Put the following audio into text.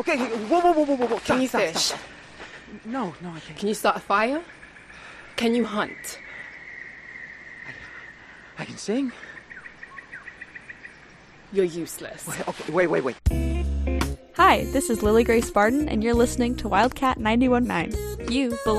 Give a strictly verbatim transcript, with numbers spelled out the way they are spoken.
Okay, whoa, whoa, whoa, whoa, whoa, whoa. Stop, Can you stop, fish? Stop. No, no, I can't. Can you start a fire? Can you hunt? I, I can sing. You're useless. Wait, okay, wait, wait, wait. Hi, this is Lily Grace Barden, and you're listening to Wildcat ninety-one point nine. You belong.